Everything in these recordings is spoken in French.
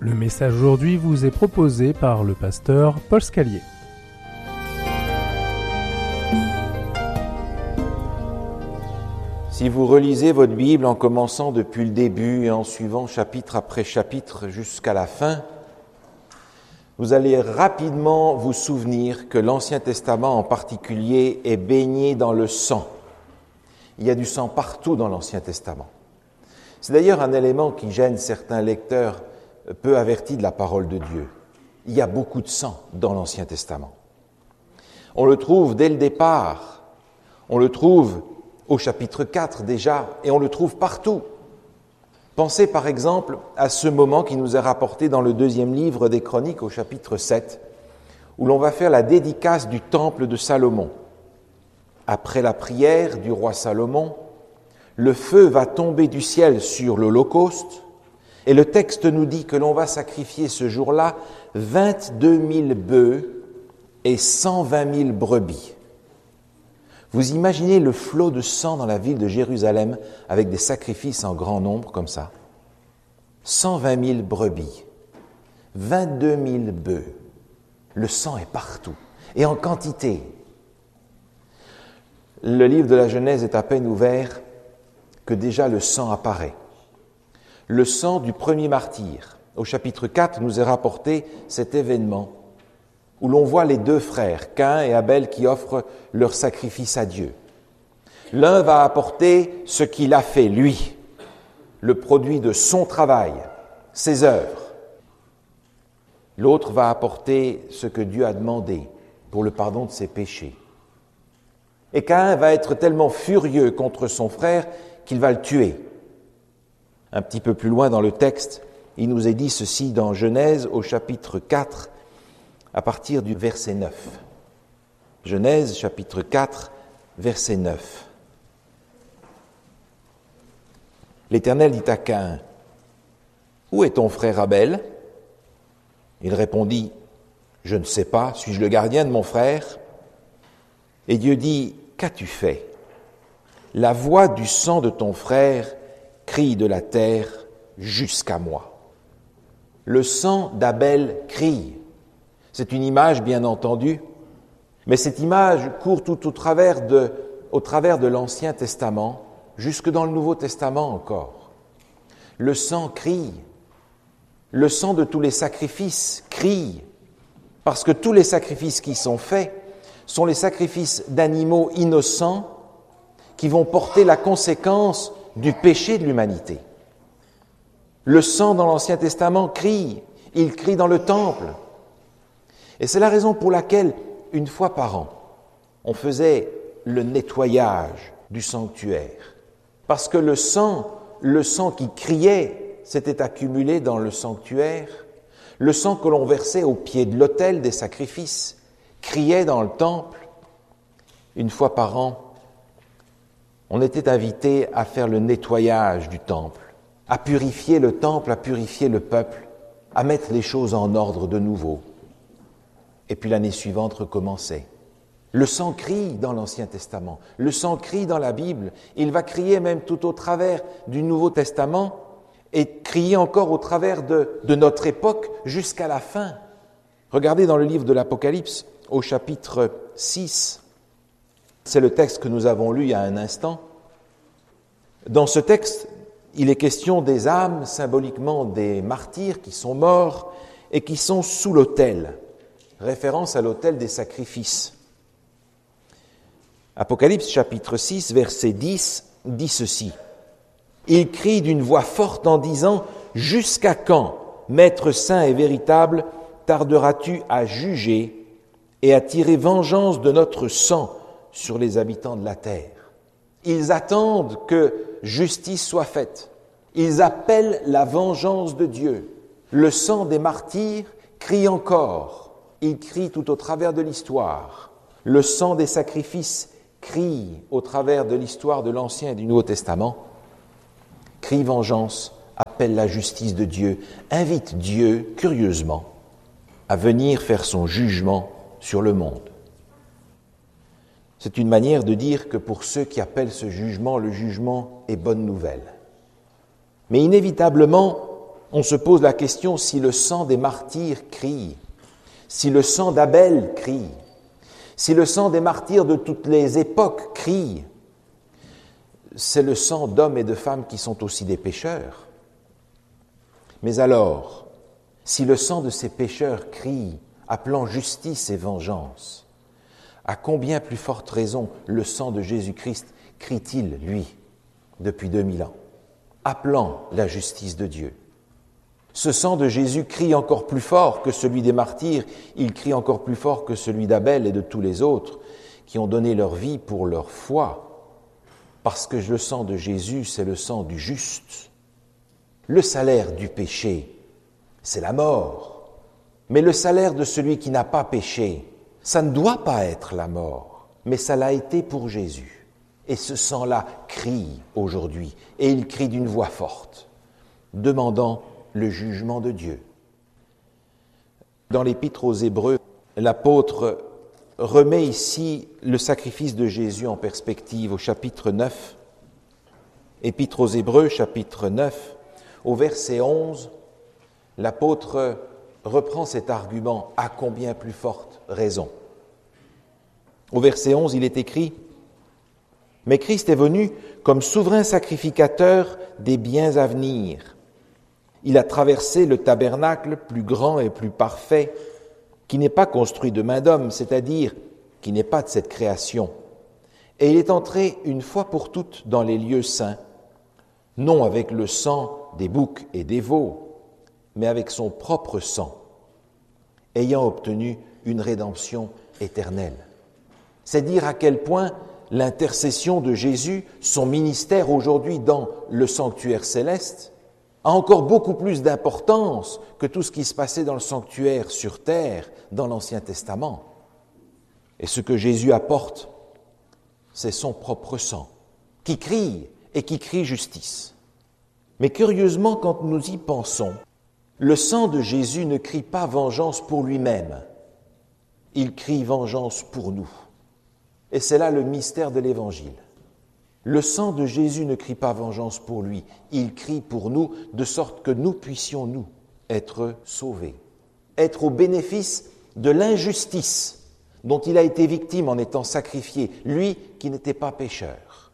Le message aujourd'hui vous est proposé par le pasteur Paul Scalier. Si vous relisez votre Bible en commençant depuis le début et en suivant chapitre après chapitre jusqu'à la fin, vous allez rapidement vous souvenir que l'Ancien Testament en particulier est baigné dans le sang. Il y a du sang partout dans l'Ancien Testament. C'est d'ailleurs un élément qui gêne certains lecteurs peu avertis de la parole de Dieu. Il y a beaucoup de sang dans l'Ancien Testament. On le trouve dès le départ, on le trouve au chapitre 4 déjà, et on le trouve partout. Pensez par exemple à ce moment qui nous est rapporté dans le 2e livre des Chroniques au chapitre 7, où l'on va faire la dédicace du temple de Salomon. Après la prière du roi Salomon, le feu va tomber du ciel sur l'Holocauste, et le texte nous dit que l'on va sacrifier ce jour-là 22 000 bœufs et 120 000 brebis. Vous imaginez le flot de sang dans la ville de Jérusalem avec des sacrifices en grand nombre comme ça. 120 000 brebis, 22 000 bœufs. Le sang est partout et en quantité. Le livre de la Genèse est à peine ouvert que déjà le sang apparaît. Le sang du premier martyr. Au chapitre 4 nous est rapporté cet événement où l'on voit les deux frères, Caïn et Abel, qui offrent leur sacrifice à Dieu. L'un va apporter ce qu'il a fait, lui, le produit de son travail, ses œuvres. L'autre va apporter ce que Dieu a demandé pour le pardon de ses péchés. Et Caïn va être tellement furieux contre son frère qu'il va le tuer. Un petit peu plus loin dans le texte, il nous est dit ceci dans Genèse au chapitre 4, à partir du verset 9. Genèse, chapitre 4, verset 9. L'Éternel dit à Caïn, « Où est ton frère Abel ?» Il répondit, « Je ne sais pas, suis-je le gardien de mon frère ?» Et Dieu dit, « Qu'as-tu fait ? La voix du sang de ton frère crie de la terre jusqu'à moi. » Le sang d'Abel crie. C'est une image, bien entendu, mais cette image court tout au travers de l'Ancien Testament, jusque dans le Nouveau Testament encore. Le sang crie. Le sang de tous les sacrifices crie, parce que tous les sacrifices qui sont faits sont les sacrifices d'animaux innocents qui vont porter la conséquence du péché de l'humanité. Le sang dans l'Ancien Testament crie, il crie dans le temple. Et c'est la raison pour laquelle, une fois par an, on faisait le nettoyage du sanctuaire. Parce que le sang qui criait s'était accumulé dans le sanctuaire, le sang que l'on versait au pied de l'autel des sacrifices criait dans le temple. Une fois par an, on était invité à faire le nettoyage du temple, à purifier le temple, à purifier le peuple, à mettre les choses en ordre de nouveau. Et puis l'année suivante recommençait. Le sang crie dans l'Ancien Testament, le sang crie dans la Bible, il va crier même tout au travers du Nouveau Testament et crier encore au travers de notre époque jusqu'à la fin. Regardez dans le livre de l'Apocalypse, au chapitre 6, c'est le texte que nous avons lu il y a un instant. Dans ce texte, il est question des âmes, symboliquement des martyrs qui sont morts et qui sont sous l'autel. Référence à l'autel des sacrifices. Apocalypse chapitre 6, verset 10, dit ceci. « Il crie d'une voix forte en disant « Jusqu'à quand, Maître saint et véritable, tarderas-tu à juger et à tirer vengeance de notre sang sur les habitants de la terre ?» Ils attendent que justice soit faite. Ils appellent la vengeance de Dieu. Le sang des martyrs crie encore. Il crie tout au travers de l'histoire. Le sang des sacrifices crie au travers de l'histoire de l'Ancien et du Nouveau Testament. Crie vengeance, appelle la justice de Dieu, invite Dieu, curieusement, à venir faire son jugement sur le monde. C'est une manière de dire que pour ceux qui appellent ce jugement, le jugement est bonne nouvelle. Mais inévitablement, on se pose la question si le sang des martyrs crie, si le sang d'Abel crie, si le sang des martyrs de toutes les époques crie. C'est le sang d'hommes et de femmes qui sont aussi des pécheurs. Mais alors, si le sang de ces pécheurs crie, appelant justice et vengeance, à combien plus forte raison le sang de Jésus-Christ crie-t-il, lui, depuis 2000 ans, appelant la justice de Dieu? Ce sang de Jésus crie encore plus fort que celui des martyrs, il crie encore plus fort que celui d'Abel et de tous les autres qui ont donné leur vie pour leur foi, parce que le sang de Jésus, c'est le sang du juste. Le salaire du péché, c'est la mort, mais le salaire de celui qui n'a pas péché, ça ne doit pas être la mort, mais ça l'a été pour Jésus. Et ce sang-là crie aujourd'hui, et il crie d'une voix forte, demandant le jugement de Dieu. Dans l'Épître aux Hébreux, l'apôtre remet ici le sacrifice de Jésus en perspective au chapitre 9. Épître aux Hébreux, chapitre 9, au verset 11, l'apôtre reprend cet argument à combien plus forte raison. Au verset 11, il est écrit « Mais Christ est venu comme souverain sacrificateur des biens à venir. Il a traversé le tabernacle plus grand et plus parfait, qui n'est pas construit de main d'homme, c'est-à-dire qui n'est pas de cette création. Et il est entré une fois pour toutes dans les lieux saints, non avec le sang des boucs et des veaux, mais avec son propre sang, ayant obtenu une rédemption éternelle. » C'est dire à quel point l'intercession de Jésus, son ministère aujourd'hui dans le sanctuaire céleste, a encore beaucoup plus d'importance que tout ce qui se passait dans le sanctuaire sur terre, dans l'Ancien Testament. Et ce que Jésus apporte, c'est son propre sang, qui crie et qui crie justice. Mais curieusement, quand nous y pensons, le sang de Jésus ne crie pas vengeance pour lui-même, il crie vengeance pour nous. Et c'est là le mystère de l'Évangile. Le sang de Jésus ne crie pas vengeance pour lui, il crie pour nous, de sorte que nous puissions, nous, être sauvés, être au bénéfice de l'injustice dont il a été victime en étant sacrifié, lui qui n'était pas pécheur.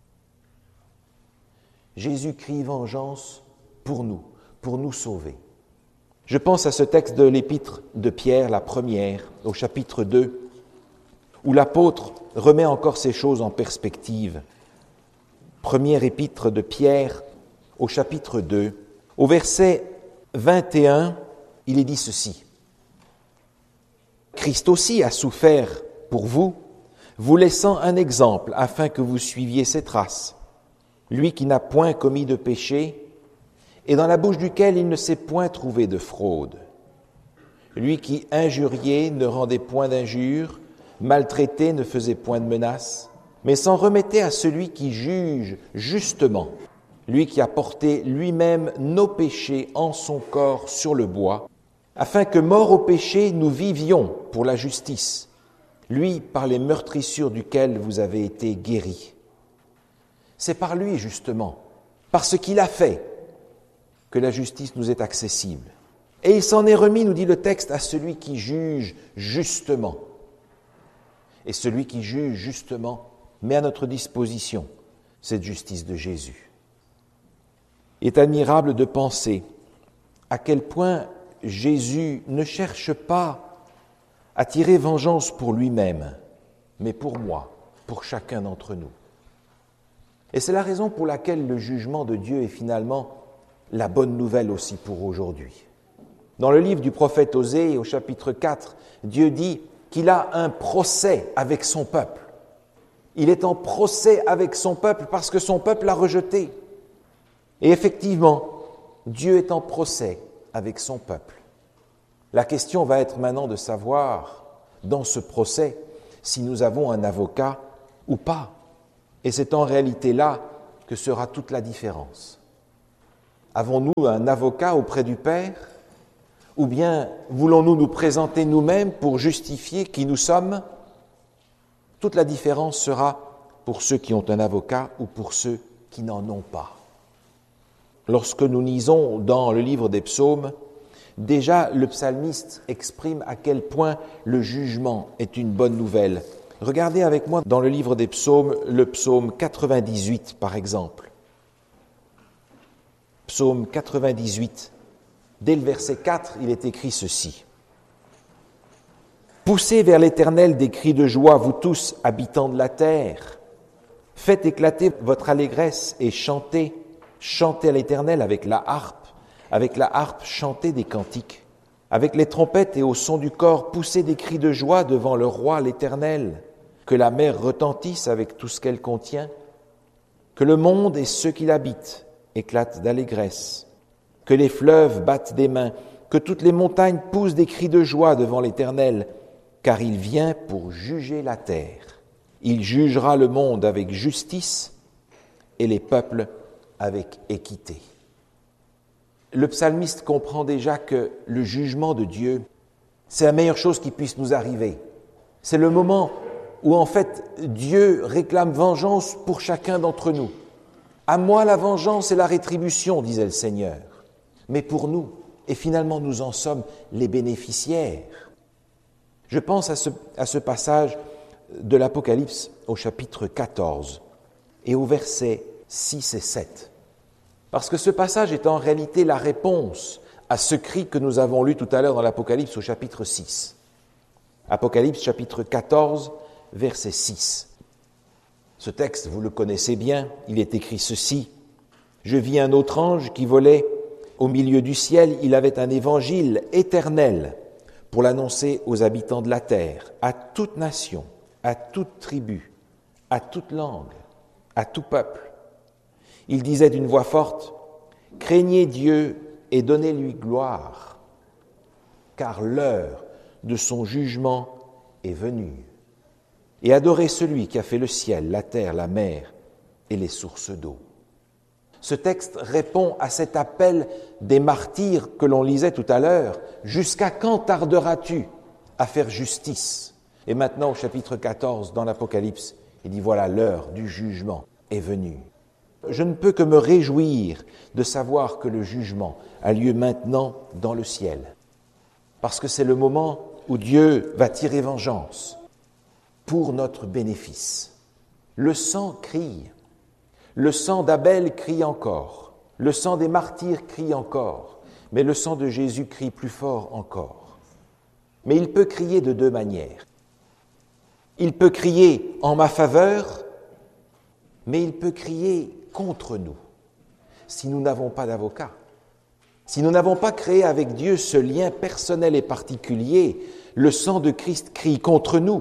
Jésus crie vengeance pour nous sauver. Je pense à ce texte de l'épître de Pierre, la première, au chapitre 2, où l'apôtre remet encore ces choses en perspective. Première épître de Pierre, au chapitre 2, au verset 21, il est dit ceci. « Christ aussi a souffert pour vous, vous laissant un exemple afin que vous suiviez ses traces. Lui qui n'a point commis de péché, et dans la bouche duquel il ne s'est point trouvé de fraude. Lui qui injuriait ne rendait point d'injure, maltraité ne faisait point de menace, mais s'en remettait à celui qui juge justement, lui qui a porté lui-même nos péchés en son corps sur le bois, afin que, morts au péché, nous vivions pour la justice, lui par les meurtrissures duquel vous avez été guéris. » C'est par lui, justement, par ce qu'il a fait, que la justice nous est accessible. Et il s'en est remis, nous dit le texte, à celui qui juge justement. Et celui qui juge justement met à notre disposition cette justice de Jésus. Il est admirable de penser à quel point Jésus ne cherche pas à tirer vengeance pour lui-même, mais pour moi, pour chacun d'entre nous. Et c'est la raison pour laquelle le jugement de Dieu est finalement la bonne nouvelle aussi pour aujourd'hui. Dans le livre du prophète Osée, au chapitre 4, Dieu dit qu'il a un procès avec son peuple. Il est en procès avec son peuple parce que son peuple l'a rejeté. Et effectivement, Dieu est en procès avec son peuple. La question va être maintenant de savoir, dans ce procès, si nous avons un avocat ou pas. Et c'est en réalité là que sera toute la différence. Avons-nous un avocat auprès du Père ? Ou bien voulons-nous nous présenter nous-mêmes pour justifier qui nous sommes ? Toute la différence sera pour ceux qui ont un avocat ou pour ceux qui n'en ont pas. lorsque nous lisons dans le livre des psaumes, déjà le psalmiste exprime à quel point le jugement est une bonne nouvelle. Regardez avec moi dans le livre des psaumes, le psaume 98 par exemple. Psaume 98, dès le verset 4, il est écrit ceci. « Poussez vers l'Éternel des cris de joie, vous tous, habitants de la terre. Faites éclater votre allégresse et chantez. Chantez à l'Éternel avec la harpe, chantez des cantiques. Avec les trompettes et au son du cor, poussez des cris de joie devant le roi l'Éternel. Que la mer retentisse avec tout ce qu'elle contient. Que le monde et ceux qui l'habitent éclatent d'allégresse. Que les fleuves battent des mains. Que toutes les montagnes poussent des cris de joie devant l'Éternel. Car il vient pour juger la terre. Il jugera le monde avec justice et les peuples avec équité. » Le psalmiste comprend déjà que le jugement de Dieu, c'est la meilleure chose qui puisse nous arriver. C'est le moment où en fait Dieu réclame vengeance pour chacun d'entre nous. « À moi la vengeance et la rétribution, disait le Seigneur. » Mais pour nous, et finalement nous en sommes les bénéficiaires. Je pense à ce passage de l'Apocalypse au chapitre 14 et aux versets 6 et 7. Parce que ce passage est en réalité la réponse à ce cri que nous avons lu tout à l'heure dans l'Apocalypse au chapitre 6. Apocalypse chapitre 14, verset 6. Ce texte, vous le connaissez bien, il est écrit ceci. « Je vis un autre ange qui volait au milieu du ciel, il avait un évangile éternel pour l'annoncer aux habitants de la terre, à toute nation, à toute tribu, à toute langue, à tout peuple. Il disait d'une voix forte, « Craignez Dieu et donnez-lui gloire, car l'heure de son jugement est venue. Et adorez celui qui a fait le ciel, la terre, la mer et les sources d'eau. » Ce texte répond à cet appel des martyrs que l'on lisait tout à l'heure. « Jusqu'à quand tarderas-tu à faire justice ?» Et maintenant, au chapitre 14, dans l'Apocalypse, il dit « Voilà, l'heure du jugement est venue. » Je ne peux que me réjouir de savoir que le jugement a lieu maintenant dans le ciel. Parce que c'est le moment où Dieu va tirer vengeance pour notre bénéfice. Le sang crie. Le sang d'Abel crie encore. Le sang des martyrs crie encore. Mais le sang de Jésus crie plus fort encore. Mais il peut crier de deux manières. Il peut crier en ma faveur, mais il peut crier contre nous, si nous n'avons pas d'avocat. Si nous n'avons pas créé avec Dieu ce lien personnel et particulier, le sang de Christ crie contre nous.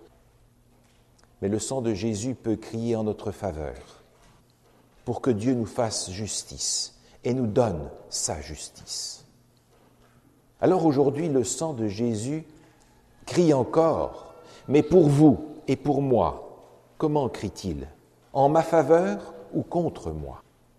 Mais le sang de Jésus peut crier en notre faveur, pour que Dieu nous fasse justice et nous donne sa justice. Alors aujourd'hui, le sang de Jésus crie encore, mais pour vous et pour moi, comment crie-t-il ? En ma faveur ou contre moi ?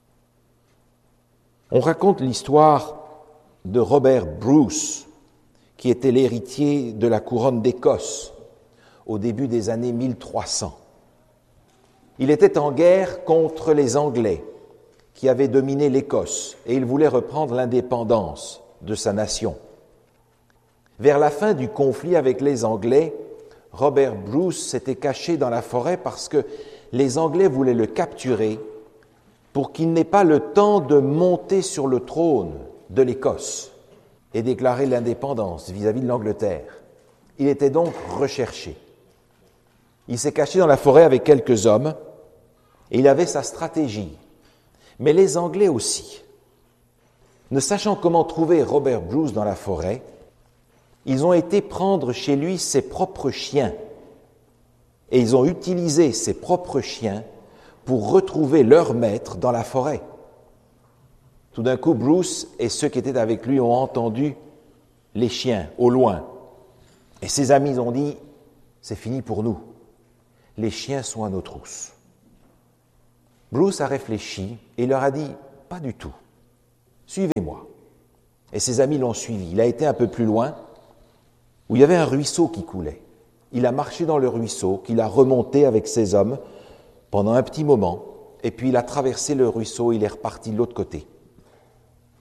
On raconte l'histoire de Robert Bruce, qui était l'héritier de la couronne d'Écosse au début des années 1300. Il était en guerre contre les Anglais qui avaient dominé l'Écosse et il voulait reprendre l'indépendance de sa nation. Vers la fin du conflit avec les Anglais, Robert Bruce s'était caché dans la forêt parce que les Anglais voulaient le capturer pour qu'il n'ait pas le temps de monter sur le trône de l'Écosse et déclarer l'indépendance vis-à-vis de l'Angleterre. Il était donc recherché. Il s'est caché dans la forêt avec quelques hommes et il avait sa stratégie. Mais les Anglais aussi. Ne sachant comment trouver Robert Bruce dans la forêt, ils ont été prendre chez lui ses propres chiens. Et ils ont utilisé ses propres chiens pour retrouver leur maître dans la forêt. Tout d'un coup, Bruce et ceux qui étaient avec lui ont entendu les chiens au loin. Et ses amis ont dit, c'est fini pour nous. Les chiens sont à nos trousses. Bruce a réfléchi et leur a dit, pas du tout. Suivez-moi. Et ses amis l'ont suivi. Il a été un peu plus loin, où il y avait un ruisseau qui coulait. Il a marché dans le ruisseau, qu'il a remonté avec ses hommes pendant un petit moment, et puis il a traversé le ruisseau, il est reparti de l'autre côté.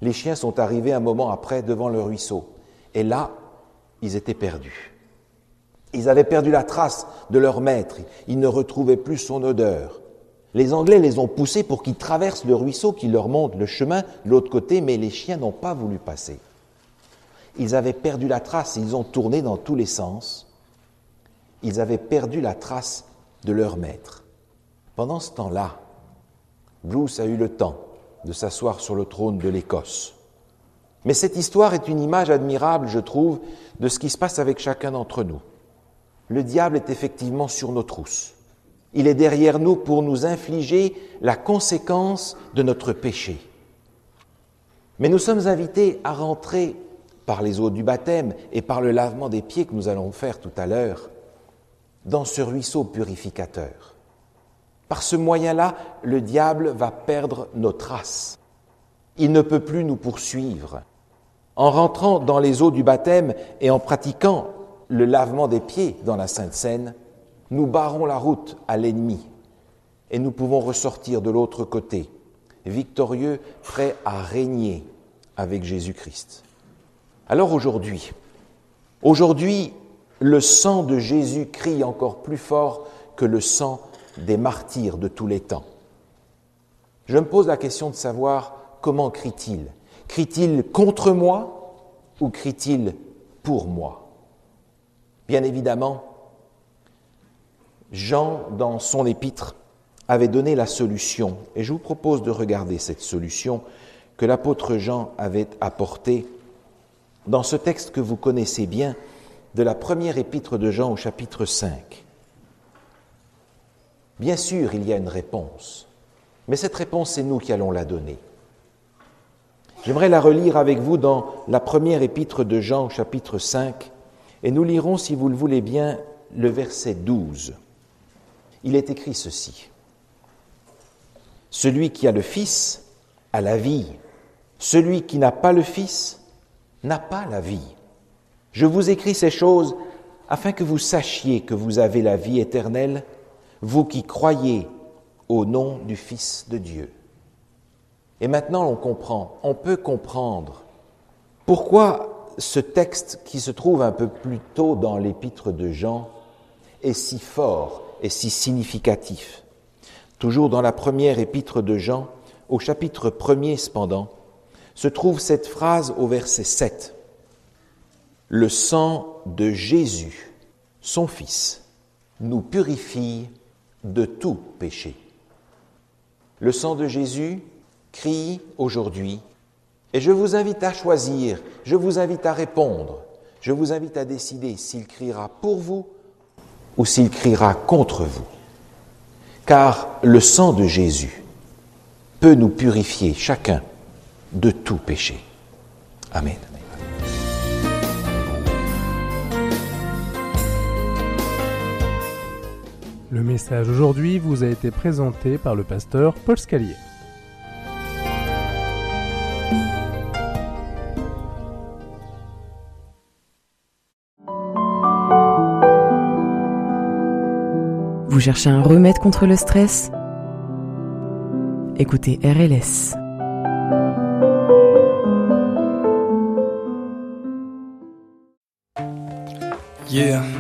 Les chiens sont arrivés un moment après devant le ruisseau. Et là, ils étaient perdus. Ils avaient perdu la trace de leur maître. Ils ne retrouvaient plus son odeur. Les Anglais les ont poussés pour qu'ils traversent le ruisseau, qu'ils leur montrent le chemin de l'autre côté, mais les chiens n'ont pas voulu passer. Ils avaient perdu la trace, ils ont tourné dans tous les sens. Ils avaient perdu la trace de leur maître. Pendant ce temps-là, Bruce a eu le temps de s'asseoir sur le trône de l'Écosse. Mais cette histoire est une image admirable, je trouve, de ce qui se passe avec chacun d'entre nous. Le diable est effectivement sur nos trousses. Il est derrière nous pour nous infliger la conséquence de notre péché. Mais nous sommes invités à rentrer par les eaux du baptême et par le lavement des pieds que nous allons faire tout à l'heure dans ce ruisseau purificateur. Par ce moyen-là, le diable va perdre nos traces. Il ne peut plus nous poursuivre. En rentrant dans les eaux du baptême et en pratiquant le lavement des pieds dans la Sainte Seine, nous barrons la route à l'ennemi et nous pouvons ressortir de l'autre côté, victorieux, prêts à régner avec Jésus-Christ. Alors aujourd'hui, le sang de Jésus crie encore plus fort que le sang des martyrs de tous les temps. Je me pose la question de savoir comment crie-t-il ? Crie-t-il contre moi ou crie-t-il pour moi ? Bien évidemment, Jean, dans son épître, avait donné la solution. Et je vous propose de regarder cette solution que l'apôtre Jean avait apportée dans ce texte que vous connaissez bien, de la première épître de Jean au chapitre 5. Bien sûr, il y a une réponse, mais cette réponse, c'est nous qui allons la donner. J'aimerais la relire avec vous dans la première épître de Jean au chapitre 5, et nous lirons, si vous le voulez bien, le verset 12. Il est écrit ceci. « Celui qui a le Fils a la vie. Celui qui n'a pas le Fils n'a pas la vie. Je vous écris ces choses afin que vous sachiez que vous avez la vie éternelle, vous qui croyez au nom du Fils de Dieu. » Et maintenant on peut comprendre pourquoi ce texte qui se trouve un peu plus tôt dans l'épître de Jean est si fort et si significatif. Toujours dans la première épître de Jean, au chapitre 1er cependant, se trouve cette phrase au verset 7. « Le sang de Jésus, son Fils, nous purifie de tout péché. » Le sang de Jésus crie aujourd'hui, et je vous invite à choisir, je vous invite à répondre, je vous invite à décider s'il criera pour vous ou s'il criera contre vous. Car le sang de Jésus peut nous purifier chacun de tout péché. Amen. Le message aujourd'hui vous a été présenté par le pasteur Paul Scalier. Vous cherchez un remède contre le stress ? Écoutez RLS. Yeah.